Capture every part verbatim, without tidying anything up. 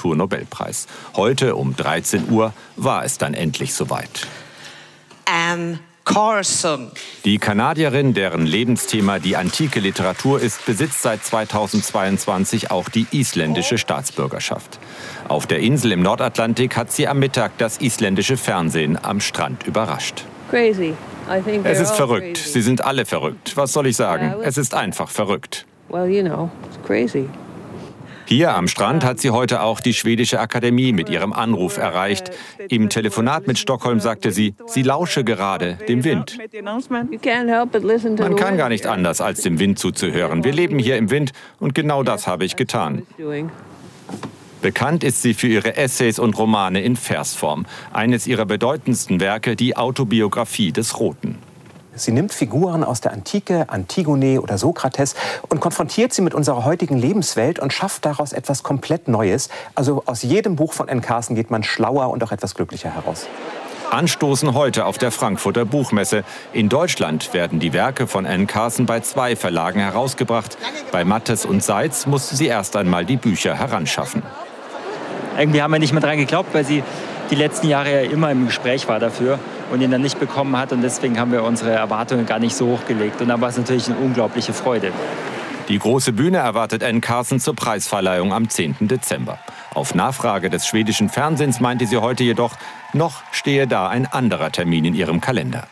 Literaturnobelpreis. Heute um dreizehn Uhr war es dann endlich soweit. Anne Carson. Die Kanadierin, deren Lebensthema die antike Literatur ist, besitzt seit zweitausendzweiundzwanzig auch die isländische Staatsbürgerschaft. Auf der Insel im Nordatlantik hat sie am Mittag das isländische Fernsehen am Strand überrascht. Crazy. I think Es they're ist all verrückt. crazy. Sie sind alle verrückt. Was soll ich sagen? Es ist einfach verrückt. Well, you know, it's crazy. Hier am Strand hat sie heute auch die schwedische Akademie mit ihrem Anruf erreicht. Im Telefonat mit Stockholm sagte sie, sie lausche gerade dem Wind. You can't help but listen to Man the kann wind. gar nicht anders, als dem Wind zuzuhören. Wir leben hier im Wind und genau das habe ich getan. Doing. Bekannt ist sie für ihre Essays und Romane in Versform. Eines ihrer bedeutendsten Werke, die Autobiografie des Roten. Sie nimmt Figuren aus der Antike, Antigone oder Sokrates, und konfrontiert sie mit unserer heutigen Lebenswelt und schafft daraus etwas komplett Neues. Also aus jedem Buch von Anne Carson geht man schlauer und auch etwas glücklicher heraus. Anstoßen heute auf der Frankfurter Buchmesse. In Deutschland werden die Werke von Anne Carson bei zwei Verlagen herausgebracht. Bei Mattes und Seitz musste sie erst einmal die Bücher heranschaffen. Irgendwie haben wir nicht mehr dran geglaubt, weil sie die letzten Jahre ja immer im Gespräch war dafür und ihn dann nicht bekommen hat. Und deswegen haben wir unsere Erwartungen gar nicht so hochgelegt. Und da war es natürlich eine unglaubliche Freude. Die große Bühne erwartet Anne Carson zur Preisverleihung am zehnten Dezember. Auf Nachfrage des schwedischen Fernsehens meinte sie heute jedoch, noch stehe da ein anderer Termin in ihrem Kalender.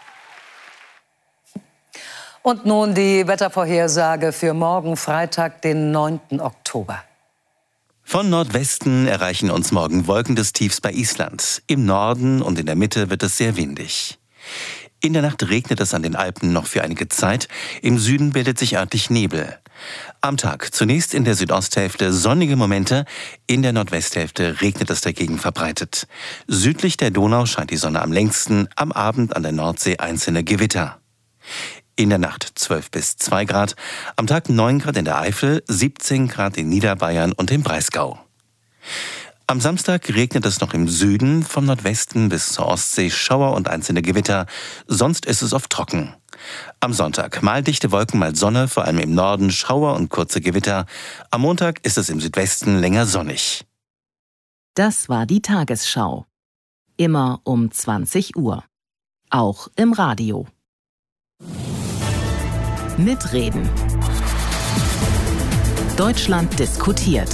Und nun die Wettervorhersage für morgen Freitag, den neunten Oktober. Von Nordwesten erreichen uns morgen Wolken des Tiefs bei Island. Im Norden und in der Mitte wird es sehr windig. In der Nacht regnet es an den Alpen noch für einige Zeit. Im Süden bildet sich örtlich Nebel. Am Tag zunächst in der Südosthälfte sonnige Momente, in der Nordwesthälfte regnet es dagegen verbreitet. Südlich der Donau scheint die Sonne am längsten, am Abend an der Nordsee einzelne Gewitter. In der Nacht zwölf bis zwei Grad, am Tag neun Grad in der Eifel, siebzehn Grad in Niederbayern und im Breisgau. Am Samstag regnet es noch im Süden, vom Nordwesten bis zur Ostsee Schauer und einzelne Gewitter, sonst ist es oft trocken. Am Sonntag mal dichte Wolken, mal Sonne, vor allem im Norden Schauer und kurze Gewitter. Am Montag ist es im Südwesten länger sonnig. Das war die Tagesschau. Immer um zwanzig Uhr. Auch im Radio. Mitreden. Deutschland diskutiert.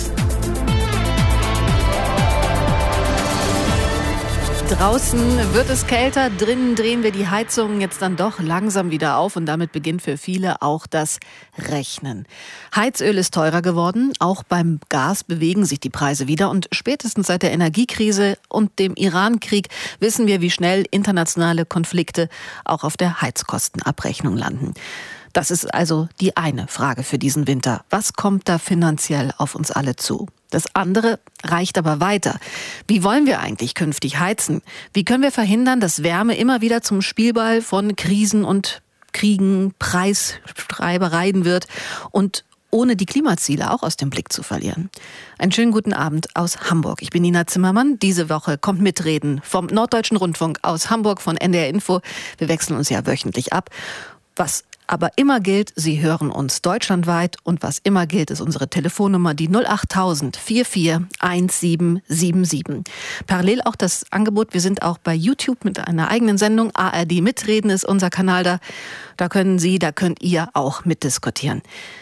Draußen wird es kälter, drinnen drehen wir die Heizungen jetzt dann doch langsam wieder auf und damit beginnt für viele auch das Rechnen. Heizöl ist teurer geworden, auch beim Gas bewegen sich die Preise wieder und spätestens seit der Energiekrise und dem Iran-Krieg wissen wir, wie schnell internationale Konflikte auch auf der Heizkostenabrechnung landen. Das ist also die eine Frage für diesen Winter. Was kommt da finanziell auf uns alle zu? Das andere reicht aber weiter. Wie wollen wir eigentlich künftig heizen? Wie können wir verhindern, dass Wärme immer wieder zum Spielball von Krisen und Kriegen, Preisstreibereien wird und ohne die Klimaziele auch aus dem Blick zu verlieren? Einen schönen guten Abend aus Hamburg. Ich bin Nina Zimmermann. Diese Woche kommt Mitreden vom Norddeutschen Rundfunk aus Hamburg von N D R Info. Wir wechseln uns ja wöchentlich ab. Was aber immer gilt, Sie hören uns deutschlandweit und was immer gilt, ist unsere Telefonnummer, die null acht tausend vierundvierzig siebzehnhundertsiebenundsiebzig. Parallel auch das Angebot, wir sind auch bei YouTube mit einer eigenen Sendung, A R D Mitreden ist unser Kanal da. Da können Sie, da könnt ihr auch mitdiskutieren.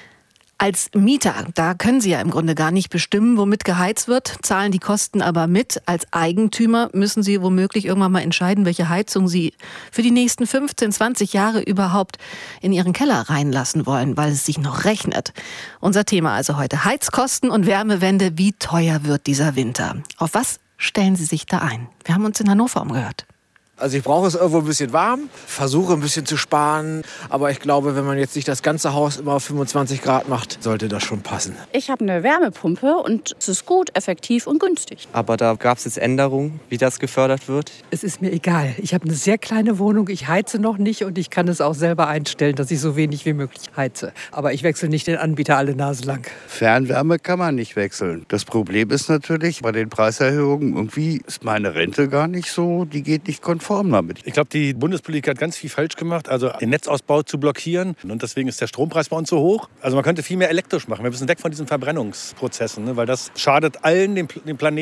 Als Mieter, da können Sie ja im Grunde gar nicht bestimmen, womit geheizt wird, zahlen die Kosten aber mit. Als Eigentümer müssen Sie womöglich irgendwann mal entscheiden, welche Heizung Sie für die nächsten fünfzehn, zwanzig Jahre überhaupt in Ihren Keller reinlassen wollen, weil es sich noch rechnet. Unser Thema also heute: Heizkosten und Wärmewende. Wie teuer wird dieser Winter? Auf was stellen Sie sich da ein? Wir haben uns in Hannover umgehört. Also ich brauche es irgendwo ein bisschen warm, versuche ein bisschen zu sparen. Aber ich glaube, wenn man jetzt nicht das ganze Haus immer auf fünfundzwanzig Grad macht, sollte das schon passen. Ich habe eine Wärmepumpe und es ist gut, effektiv und günstig. Aber da gab es jetzt Änderungen, wie das gefördert wird? Es ist mir egal. Ich habe eine sehr kleine Wohnung, ich heize noch nicht und ich kann es auch selber einstellen, dass ich so wenig wie möglich heize. Aber ich wechsle nicht den Anbieter alle Nase lang. Fernwärme kann man nicht wechseln. Das Problem ist natürlich, bei den Preiserhöhungen, irgendwie ist meine Rente gar nicht so, die geht nicht konform damit. Ich glaube, die Bundespolitik hat ganz viel falsch gemacht, also den Netzausbau zu blockieren. Und deswegen ist der Strompreis bei uns so hoch. Also man könnte viel mehr elektrisch machen. Wir müssen weg von diesen Verbrennungsprozessen, ne? Weil das schadet allen, dem, dem Planeten.